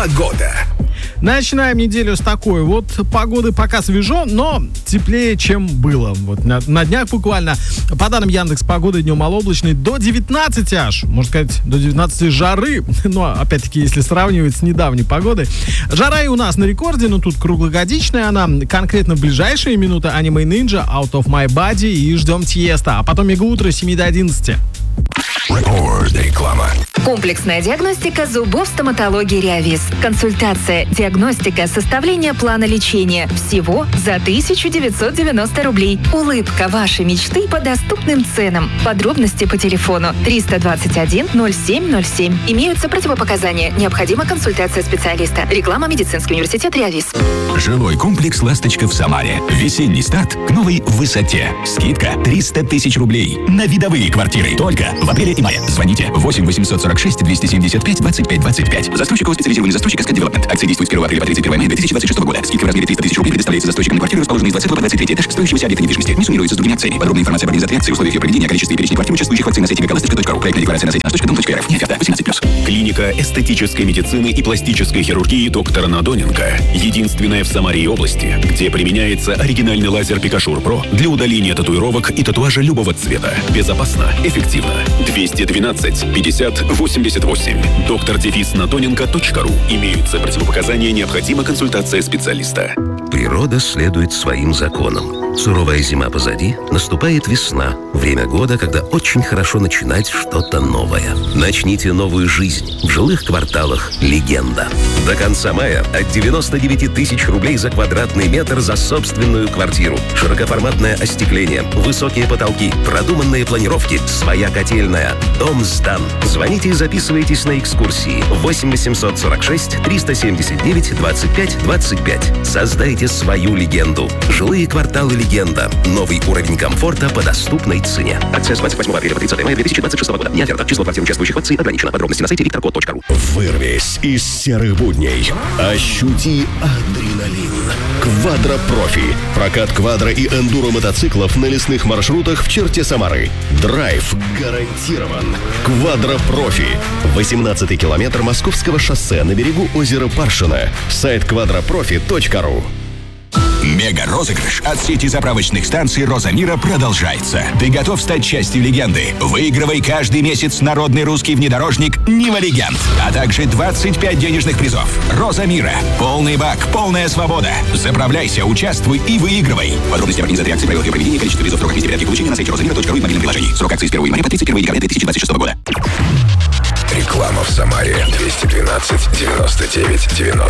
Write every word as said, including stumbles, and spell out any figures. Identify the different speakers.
Speaker 1: Погода.
Speaker 2: Начинаем неделю с такой вот погоды. Пока свежо, но теплее, чем было. Вот на, на днях буквально. По данным Яндекс.Погоды, днем малооблачный до девятнадцати аж. Можно сказать, до девятнадцати жары. Но, опять-таки, если сравнивать с недавней погодой. Жара и у нас на рекорде, но тут круглогодичная она. Конкретно в ближайшие минуты Anime Ninja, Out of My Body и ждем Тиеста. А потом Мегаутро с семи до одиннадцати.
Speaker 1: Реклама.
Speaker 3: Комплексная диагностика зубов, стоматологии Реавиз. Консультация, диагностика, составление плана лечения. Всего за тысяча девятьсот девяносто рублей. Улыбка вашей мечты по доступным ценам. Подробности по телефону триста двадцать один ноль семь ноль семь. Имеются противопоказания. Необходима консультация специалиста. Реклама Медицинский университет Реавиз.
Speaker 4: Жилой комплекс «Ласточка» в Самаре. Весенний старт к новой высоте. Скидка триста тысяч рублей на видовые квартиры. Только в апреле и мае. Звоните восемь восемьсот сорок шесть двести семьдесят пять двадцать пять двадцать пять. Застройщик специализированный застройщик Каскад Девелопмент. Акция действует с первого апреля по тридцать первого мая две тысячи двадцать шестого года. Скидка в размере триста тысяч рублей предоставляется застройщикам на квартиры, расположенные с двадцатого по двадцать третий этаж строящегося объекта недвижимости. Не суммируется с другими акциями. Подробная информация об организации акции, условиях ее проведения, количестве и перечне квартир, участвующих в акции на сайте вегаласточка точка ру. Проектная декларация на сайте ласточка дом точка эр эф. Не оферта. восемнадцать плюс.
Speaker 5: Клиника эстетической медицины и пластической хирургии доктора Надоненко. Единственная в Самаре и области, где применяется оригинальный лазер Пикашур Про для удаления татуировок и татуажа любого цвета. Безопасно, эффективно. двести двенадцать пятьдесят восемьдесят восемь. доктор дефис надоненко точка ру. Имеются противопоказания, необходима консультация специалиста.
Speaker 6: Природа следует своим законам. Суровая зима позади, наступает весна. Время года, когда очень хорошо начинать что-то новое. Начните новую жизнь в жилых кварталах «Легенда». До конца мая от девяноста девяти тысяч рублей за квадратный метр за собственную квартиру. Широкоформатное остекление, высокие потолки, продуманные планировки, своя котельная. Дом сдан. Звоните и записывайтесь на экскурсии. восемь восемьсот сорок шесть триста семьдесят девять двадцать пять двадцать пять. Создайте свою легенду. Жилые кварталы «Легенда». Новый уровень комфорта по доступной цене. Акция с двадцать восьмого апреля по тридцатое мая две тысячи двадцать шестого года. Не оферта. Число квартир, участвующих в акции, ограничено. Подробности на сайте викторкод точка ру.
Speaker 1: Вырвись из серых будней. Ощути адреналин. Квадро-профи. Прокат квадро и эндуро мотоциклов на лесных маршрутах в черте Самары. Драйв гарантирован. Квадро-профи. восемнадцатый километр Московского шоссе на берегу озера Паршино. Сайт квадро профи точка ру.
Speaker 4: Мега-розыгрыш от сети заправочных станций «Роза Мира» продолжается. Ты готов стать частью легенды? Выигрывай каждый месяц народный русский внедорожник «Нива Легенд», а также двадцать пять денежных призов. «Роза Мира». Полный бак, полная свобода. Заправляйся, участвуй и выигрывай. Подробности об организации акции, правилах ее проведения, количество призов, сроках месте порядке получения на сайте роза мира точка ру и в мобильном приложении. Срок акции с первого января по тридцать первого декабря две тысячи двадцать шестого года.
Speaker 1: Реклама в Самаре. двести двенадцать девяносто девять девяносто.